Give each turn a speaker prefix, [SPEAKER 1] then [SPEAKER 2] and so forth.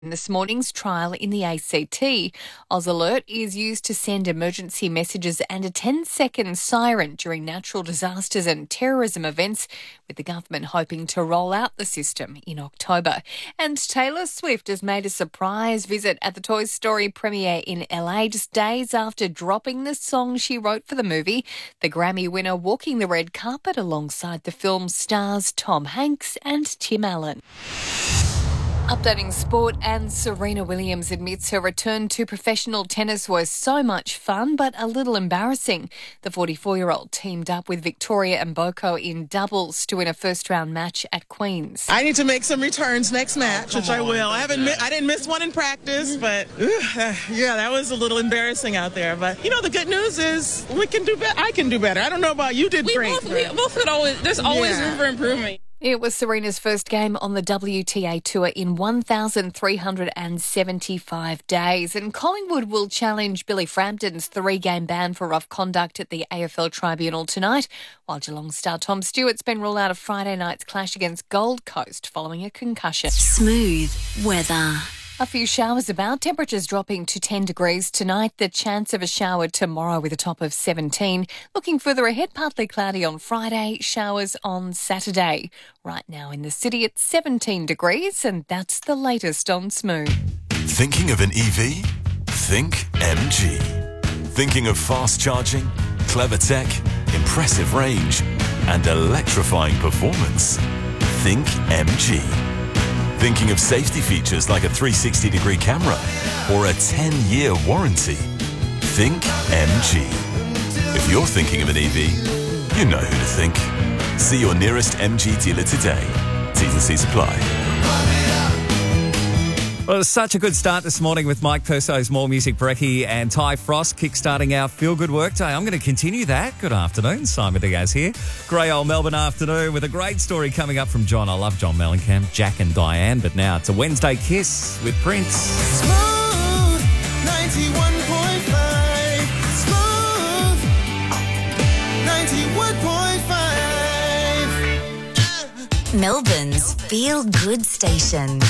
[SPEAKER 1] In this morning's trial in the ACT, Oz Alert is used to send emergency messages and a 10-second siren during natural disasters and terrorism events, with the government hoping to roll out the system in October. And Taylor Swift has made a surprise visit at the Toy Story premiere in LA just days after dropping the song she wrote for the movie. The Grammy winner walking the red carpet alongside the film's stars Tom Hanks and Tim Allen. Updating sport, and Serena Williams admits her return to professional tennis was so much fun but a little embarrassing. The 44-year-old teamed up with Victoria Mboko in doubles to win a first-round match at Queen's.
[SPEAKER 2] I need to make some returns next match, which I will. I didn't miss one in practice, but that was a little embarrassing out there. But, the good news is we can do better. I can do better. I don't know about you. Did great.
[SPEAKER 3] We both could always, there's always room for improvement.
[SPEAKER 1] It was Serena's first game on the WTA Tour in 1,375 days, and Collingwood will challenge Billy Frampton's 3-game ban for rough conduct at the AFL Tribunal tonight, while Geelong star Tom Stewart's been ruled out of Friday night's clash against Gold Coast following a concussion.
[SPEAKER 4] Smooth weather.
[SPEAKER 1] A few showers about, temperatures dropping to 10 degrees tonight, the chance of a shower tomorrow with a top of 17. Looking further ahead, partly cloudy on Friday, showers on Saturday. Right now in the city it's 17 degrees, and that's the latest on Smooth.
[SPEAKER 5] Thinking of an EV? Think MG. Thinking of fast charging, clever tech, impressive range, and electrifying performance? Think MG. Thinking of safety features like a 360-degree camera or a 10-year warranty? Think MG. If you're thinking of an EV, you know who to think. See your nearest MG dealer today. T's and C's apply.
[SPEAKER 6] Well, it's such a good start this morning with Mike Perso's More Music Brekkie and Ty Frost kickstarting our feel-good workday. I'm going to continue that. Good afternoon, Simon Diaz here. Grey old Melbourne afternoon with a great story coming up from John. I love John Mellencamp, Jack and Diane, but now it's a Wednesday Kiss with Prince.
[SPEAKER 7] Smooth 91.5. Smooth 91.5.
[SPEAKER 4] Melbourne's feel-good station.